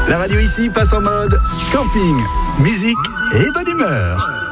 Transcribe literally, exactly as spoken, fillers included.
La radio ici passe en mode camping, musique et bonne humeur.